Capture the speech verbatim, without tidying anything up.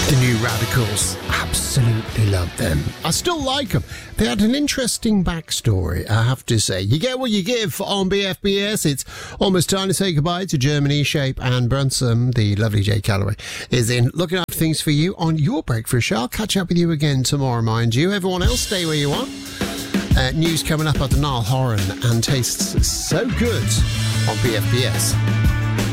The New Radicals, absolutely love them. I still like them. They had an interesting backstory, I have to say. You get what you give on B F B S. It's almost time to say goodbye to Germany, Shape and Brunson. The lovely Jay Calloway is in looking after things for you on your breakfast show. I'll catch up with you again tomorrow, mind you. Everyone else, stay where you are. Uh, news coming up at the Niall Horan and tastes so good on B F B S.